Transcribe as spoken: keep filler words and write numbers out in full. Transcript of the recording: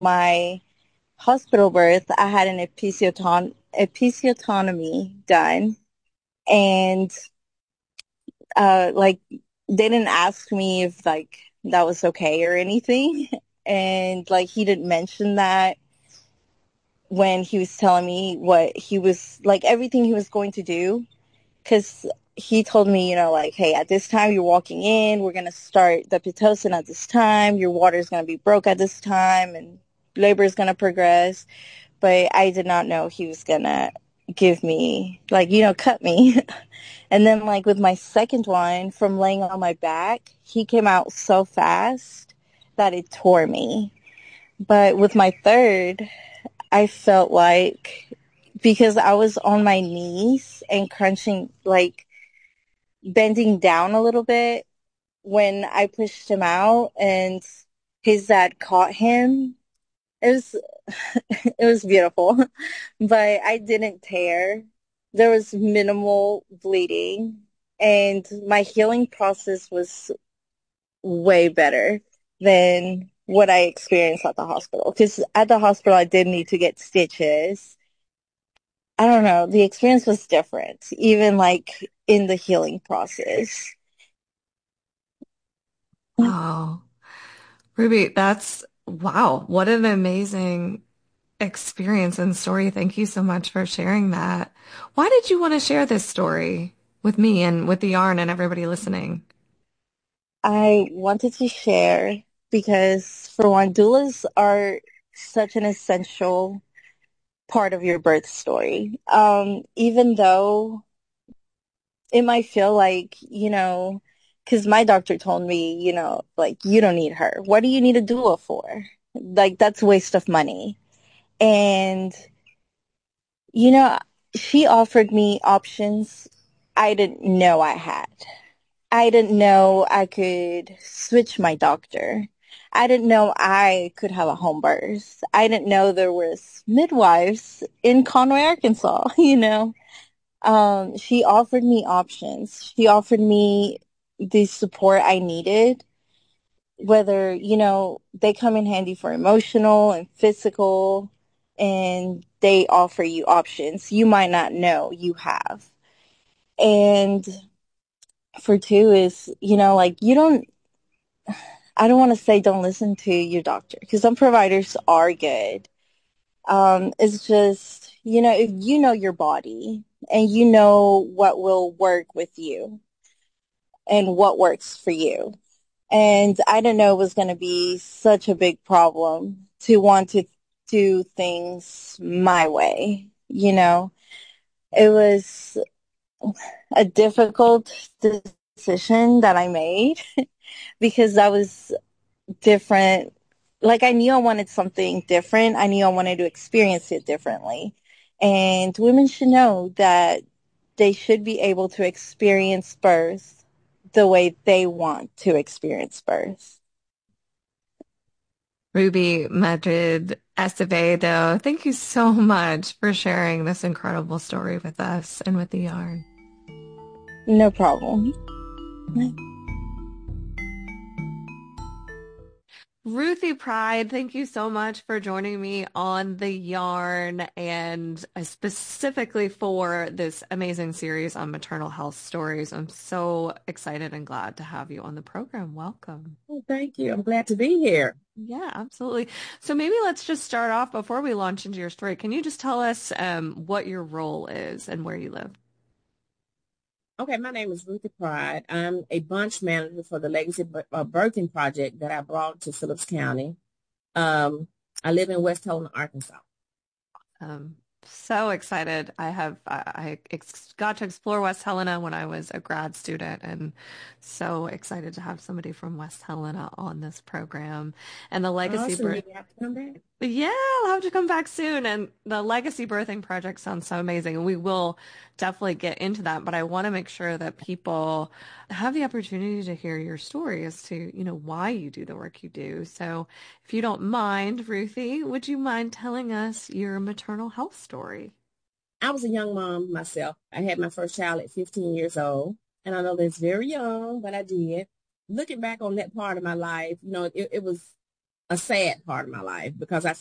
my hospital birth, I had an episiotom- episiotomy done. And, uh, like, they didn't ask me if, like, that was okay or anything. And, like, he didn't mention that when he was telling me what he was, like, everything he was going to do. Because he told me, you know, like, hey, at this time you're walking in, we're going to start the Pitocin at this time, your water is going to be broke at this time, and labor is going to progress. But I did not know he was going to give me, like, you know, cut me. And then, like, with my second one, from laying on my back, he came out so fast that it tore me. But with my third, I felt like, because I was on my knees and crunching, like, bending down a little bit when I pushed him out and his dad caught him. It was it was beautiful. But I didn't tear. There was minimal bleeding and my healing process was way better than what I experienced at the hospital. Because at the hospital I did need to get stitches. I don't know, the experience was different, even like in the healing process. Oh, Ruby, that's wow. What an amazing experience and story. Thank you so much for sharing that. Why did you want to share this story with me and with the yarn and everybody listening? I wanted to share because, for one, doulas are such an essential part of your birth story. Um, even though it might feel like, you know, because my doctor told me, you know, like, you don't need her. What do you need a doula for? Like, that's a waste of money. And, you know, she offered me options I didn't know I had. I didn't know I could switch my doctor. I didn't know I could have a home birth. I didn't know there was midwives in Conway, Arkansas, you know. Um, she offered me options. She offered me the support I needed, whether, you know, they come in handy for emotional and physical, and they offer you options you might not know you have. And for two is, you know, like, you don't I don't want to say don't listen to your doctor because some providers are good. Um, it's just, you know, if you know your body and you know what will work with you and what works for you. And I didn't know it was going to be such a big problem to want to do things my way. You know, it was a difficult decision that I made because that was different. Like, I knew I wanted something different. I knew I wanted to experience it differently. And women should know that they should be able to experience birth the way they want to experience birth. Ruby Madrid Acevedo, thank you so much for sharing this incredible story with us and with the yarn. No problem. Ruthie Pride, thank you so much for joining me on the yarn and uh, specifically for this amazing series on maternal health stories. I'm so excited and glad to have you on the program. Welcome. Oh, thank you. I'm glad to be here. Yeah, absolutely. So maybe let's just start off before we launch into your story. Can you just tell us um, what your role is and where you live? Okay, my name is Ruthie Pride. I'm a bunch manager for the Legacy Bir- uh, Birthing Project that I brought to Phillips County. Um, I live in West Helena, Arkansas. Um, so excited. I have I, I ex got to explore West Helena when I was a grad student, and so excited to have somebody from West Helena on this program. And the Legacy Awesome. Birth You have to come back. yeah, I'll have to come back soon. And the Legacy Birthing Project sounds so amazing. And we will definitely get into that. But I want to make sure that people have the opportunity to hear your story as to, you know, why you do the work you do. So if you don't mind, Ruthie, would you mind telling us your maternal health story? I was a young mom myself. I had my first child at fifteen years old. And I know that's very young, but I did. Looking back on that part of my life, you know, it, it was a sad part of my life because I